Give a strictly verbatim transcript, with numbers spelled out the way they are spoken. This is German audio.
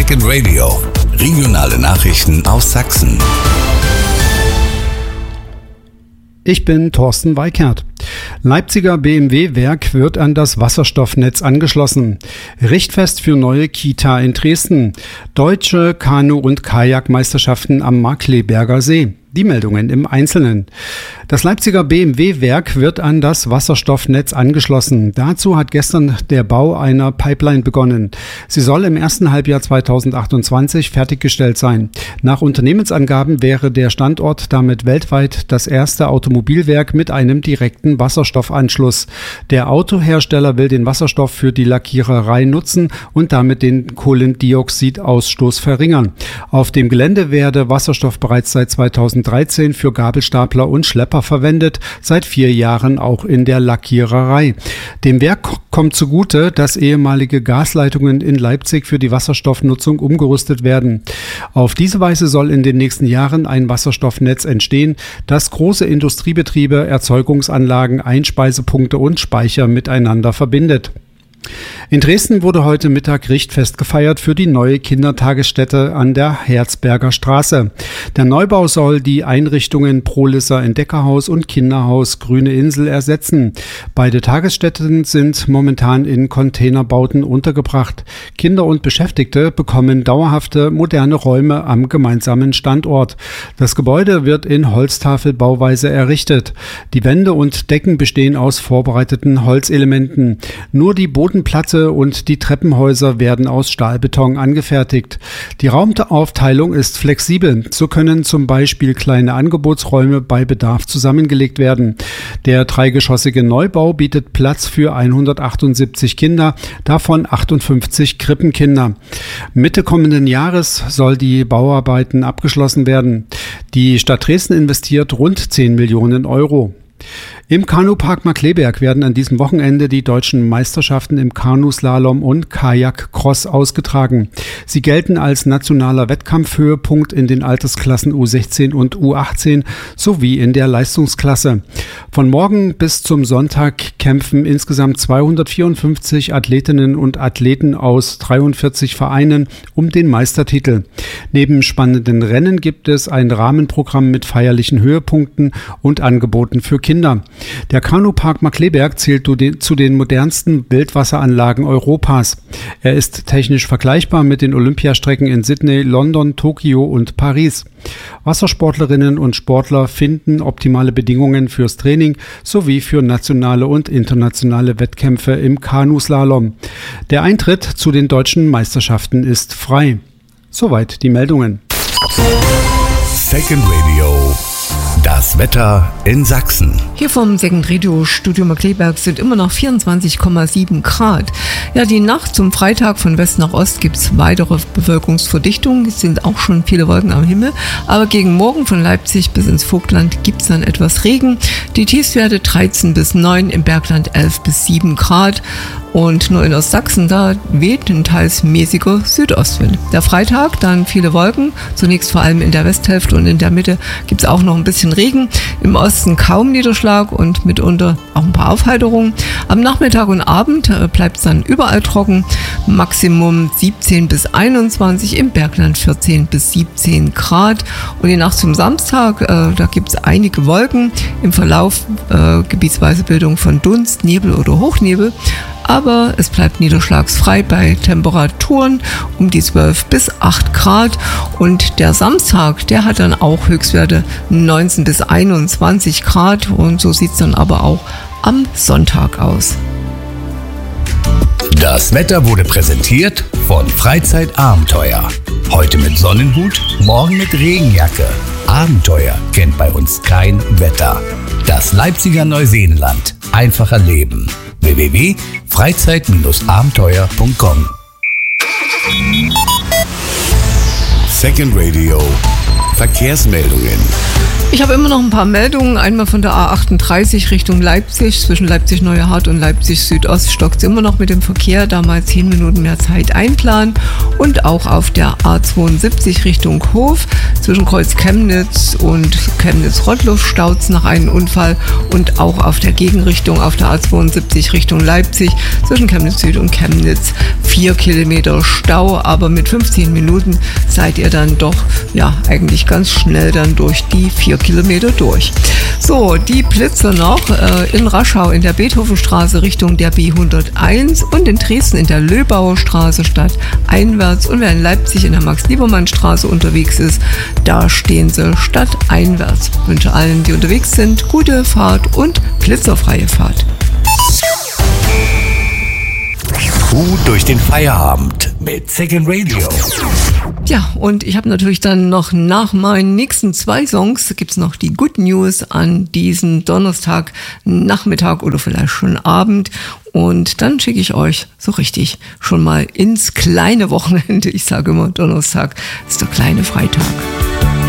Second Radio. Regionale Nachrichten aus Sachsen. Ich bin Thorsten Weikert. Leipziger B M W-Werk wird an das Wasserstoffnetz angeschlossen. Richtfest für neue Kita in Dresden. Deutsche Kanu- und Kajakmeisterschaften am Markkleeberger See. Die Meldungen im Einzelnen. Das Leipziger B M W-Werk wird an das Wasserstoffnetz angeschlossen. Dazu hat gestern der Bau einer Pipeline begonnen. Sie soll im ersten Halbjahr zweitausendachtundzwanzig fertiggestellt sein. Nach Unternehmensangaben wäre der Standort damit weltweit das erste Automobilwerk mit einem direkten Wasserstoffanschluss. Der Autohersteller will den Wasserstoff für die Lackiererei nutzen und damit den Kohlendioxidausstoß verringern. Auf dem Gelände werde Wasserstoff bereits seit zweitausenddreizehn für Gabelstapler und Schlepper verwendet, seit vier Jahren auch in der Lackiererei. Dem Werk kommt zugute, dass ehemalige Gasleitungen in Leipzig für die Wasserstoffnutzung umgerüstet werden. Auf diese Weise soll in den nächsten Jahren ein Wasserstoffnetz entstehen, das große Industriebetriebe, Erzeugungsanlagen, Einspeisepunkte und Speicher miteinander verbindet. In Dresden wurde heute Mittag Richtfest gefeiert für die neue Kindertagesstätte an der Herzberger Straße. Der Neubau soll die Einrichtungen Prolisser Entdeckerhaus und Kinderhaus Grüne Insel ersetzen. Beide Tagesstätten sind momentan in Containerbauten untergebracht. Kinder und Beschäftigte bekommen dauerhafte, moderne Räume am gemeinsamen Standort. Das Gebäude wird in Holztafelbauweise errichtet. Die Wände und Decken bestehen aus vorbereiteten Holzelementen. Nur die Bodenplatte und die Treppenhäuser werden aus Stahlbeton angefertigt. Die Raumaufteilung ist flexibel. So können zum Beispiel kleine Angebotsräume bei Bedarf zusammengelegt werden. Der dreigeschossige Neubau bietet Platz für hundertachtundsiebzig Kinder, davon achtundfünfzig Krippenkinder. Mitte kommenden Jahres soll die Bauarbeiten abgeschlossen werden. Die Stadt Dresden investiert rund zehn Millionen Euro. Im Kanupark Markkleeberg werden an diesem Wochenende die deutschen Meisterschaften im Kanuslalom und Kajakcross ausgetragen. Sie gelten als nationaler Wettkampfhöhepunkt in den Altersklassen U sechzehn und U achtzehn sowie in der Leistungsklasse. Von morgen bis zum Sonntag kämpfen insgesamt zweihundertvierundfünfzig Athletinnen und Athleten aus dreiundvierzig Vereinen um den Meistertitel. Neben spannenden Rennen gibt es ein Rahmenprogramm mit feierlichen Höhepunkten und Angeboten für Kinder. Der Kanupark Markkleeberg zählt zu den modernsten Wildwasseranlagen Europas. Er ist technisch vergleichbar mit den Olympiastrecken in Sydney, London, Tokio und Paris. Wassersportlerinnen und Sportler finden optimale Bedingungen fürs Training sowie für nationale und internationale Wettkämpfe im Kanuslalom. Der Eintritt zu den deutschen Meisterschaften ist frei. Soweit die Meldungen. Second Radio. Das Wetter in Sachsen. Hier vom Second Radio Studio Markkleeberg sind immer noch vierundzwanzig Komma sieben Grad. Ja, die Nacht zum Freitag von West nach Ost gibt es weitere Bewölkungsverdichtung. Es sind auch schon viele Wolken am Himmel. Aber gegen morgen von Leipzig bis ins Vogtland gibt es dann etwas Regen. Die Tiefstwerte dreizehn bis neun, im Bergland elf bis sieben Grad. Und nur in Ostsachsen, da weht ein teils mäßiger Südostwind. Der Freitag dann viele Wolken, zunächst vor allem in der Westhälfte und in der Mitte gibt es auch noch ein bisschen Regen. Im Osten kaum Niederschlag und mitunter auch ein paar Aufheiterungen. Am Nachmittag und Abend äh, bleibt es dann überall trocken. Maximum siebzehn bis einundzwanzig, im Bergland vierzehn bis siebzehn Grad. Und die Nacht zum Samstag, äh, da gibt es einige Wolken. Im Verlauf äh, gebietsweise Bildung von Dunst, Nebel oder Hochnebel. Aber es bleibt niederschlagsfrei bei Temperaturen um die zwölf bis acht Grad. Und der Samstag, der hat dann auch Höchstwerte neunzehn bis einundzwanzig Grad. Und so sieht es dann aber auch am Sonntag aus. Das Wetter wurde präsentiert von Freizeitabenteuer. Heute mit Sonnenhut, morgen mit Regenjacke. Abenteuer kennt bei uns kein Wetter. Das Leipziger Neuseenland. Einfacher Leben. w w w punkt freizeit abenteuer punkt com. Second Radio. Verkehrsmeldungen. Ich habe immer noch ein paar Meldungen. Einmal von der A achtunddreißig Richtung Leipzig. Zwischen Leipzig-Neuerhardt und Leipzig-Südost stockt es immer noch mit dem Verkehr. Da mal zehn Minuten mehr Zeit einplanen. und auch auf der A zweiundsiebzig Richtung Hof zwischen Kreuz Chemnitz und Chemnitz-Rottluff staut es nach einem Unfall und auch auf der Gegenrichtung auf der A zweiundsiebzig Richtung Leipzig zwischen Chemnitz Süd und Chemnitz vier Kilometer Stau, aber mit fünfzehn Minuten seid ihr dann doch ja eigentlich ganz schnell dann durch die vier Kilometer durch. So, die Blitzer noch äh, in Raschau in der Beethovenstraße Richtung der B hunderteins und in Dresden in der Löbauer Straße stadteinwärts, und wer in Leipzig in der Max-Liebermann-Straße unterwegs ist, da stehen sie stadteinwärts. Ich wünsche allen, die unterwegs sind, gute Fahrt und blitzerfreie Fahrt. Gut durch den Feierabend mit Second Radio. Ja, und ich habe natürlich dann noch nach meinen nächsten zwei Songs, gibt's noch die Good News an diesem Donnerstag Nachmittag oder vielleicht schon Abend. Und dann schicke ich euch so richtig schon mal ins kleine Wochenende. Ich sage immer, Donnerstag ist der kleine Freitag.